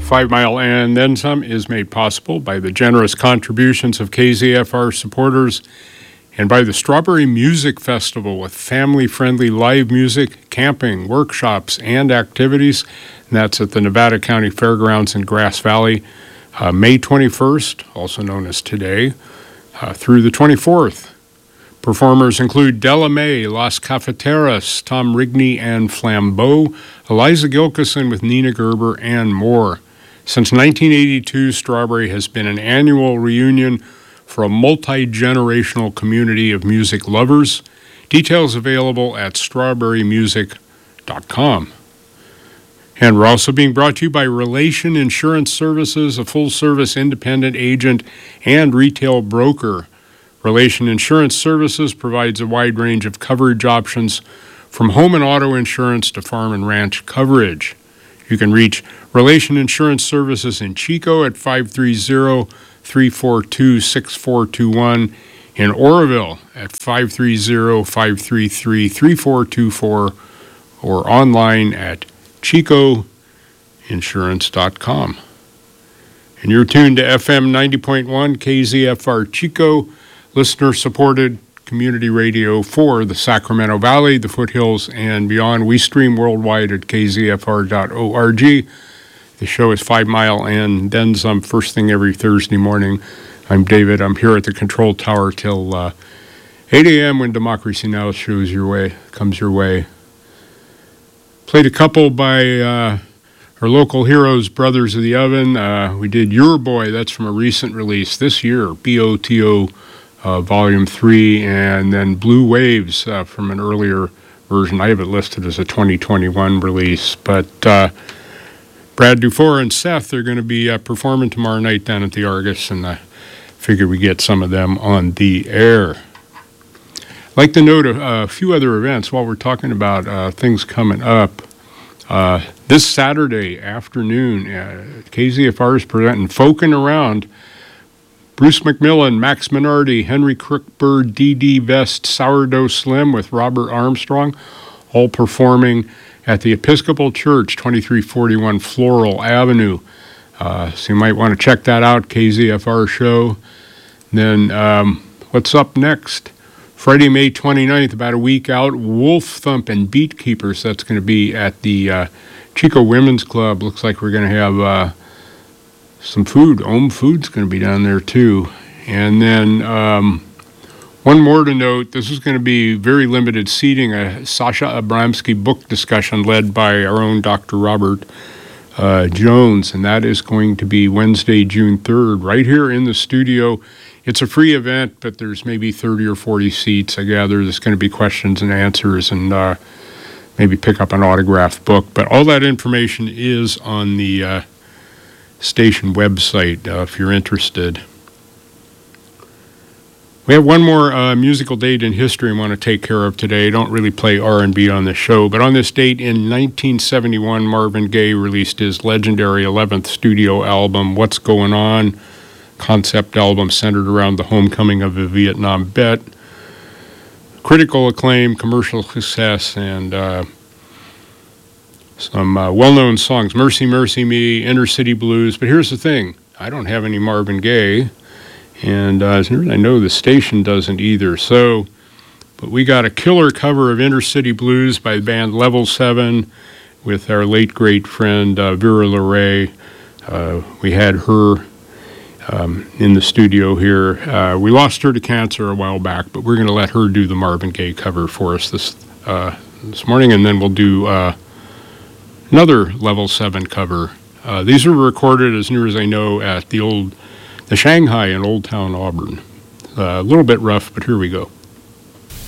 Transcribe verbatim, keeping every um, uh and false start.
Five Mile and Then Some is made possible by the generous contributions of K Z F R supporters and by the Strawberry Music Festival with family-friendly live music, camping, workshops, and activities. And that's at the Nevada County Fairgrounds in Grass Valley, uh, May twenty-first, also known as today, uh, through the twenty-fourth. Performers include Della Mae, Las Cafeteras, Tom Rigney and Flambeau, Eliza Gilkison with Nina Gerber, and more. Since nineteen eighty-two, Strawberry has been an annual reunion for a multi-generational community of music lovers. Details available at strawberry music dot com. And we're also being brought to you by Relation Insurance Services, a full-service independent agent and retail broker. Relation Insurance Services provides a wide range of coverage options from home and auto insurance to farm and ranch coverage. You can reach Relation Insurance Services in Chico at five three zero, three four two, six four two one, in Oroville at five three zero, five three three, three four two four, or online at chico insurance dot com. And you're tuned to F M ninety point one K Z F R Chico, listener-supported community radio for the Sacramento Valley, the foothills, and beyond. We stream worldwide at k z f r dot org. The show is Five Mile and Then Some, first thing every Thursday morning. I'm David. I'm here at the control tower till uh, eight a.m. when Democracy Now! Shows your way, comes your way. Played a couple by uh, our local heroes, Brothers of the Oven. Uh, we did Your Boy, that's from a recent release this year, B O T O uh, Volume three, and then Blue Waves uh, from an earlier version. I have it listed as a twenty twenty-one release, but uh, Brad Dufour and Seth are going to be uh, performing tomorrow night down at the Argus, and I figure we get some of them on the air. I'd like to note a, a few other events while we're talking about uh, things coming up. Uh, this Saturday afternoon, uh, K Z F R is presenting Folkin' Around. Bruce McMillan, Max Minardi, Henry Crookbird, D D Vest, Sourdough Slim with Robert Armstrong, all performing at the Episcopal Church, twenty-three forty-one Floral Avenue. Uh, so you might want to check that out, K Z F R show. Then um, what's up next? Friday, May twenty-ninth, about a week out, Wolf Thump and Beat Keepers. That's going to be at the uh, Chico Women's Club. Looks like we're going to have uh, some food. Ohm Food's going to be down there too. And then um, one more to note, this is going to be very limited seating, a Sasha Abramsky book discussion led by our own Doctor Robert uh, Jones, and that is going to be Wednesday, June third, right here in the studio. It's a free event, but there's maybe thirty or forty seats. I gather there's going to be questions and answers, and uh, maybe pick up an autographed book. But all that information is on the uh, station website uh, if you're interested. We have one more uh, musical date in history I want to take care of today. I don't really play R and B on the show, but on this date in nineteen seventy-one, Marvin Gaye released his legendary eleventh studio album, What's Going On? Concept album centered around the homecoming of a Vietnam vet. Critical acclaim, commercial success, and uh, some uh, well-known songs. Mercy, Mercy Me, Inner City Blues. But here's the thing. I don't have any Marvin Gaye, and uh, as near as I know, the station doesn't either. So, but we got a killer cover of Inner City Blues by the band Level seven with our late great friend uh, Vera LeRae. Uh, we had her Um, in the studio here. Uh, we lost her to cancer a while back, but we're going to let her do the Marvin Gaye cover for us this uh, this morning, and then we'll do uh, another Level seven cover. Uh, these were recorded, as near as I know, at the old, the Shanghai in Old Town Auburn. Uh, a little bit rough, but here we go.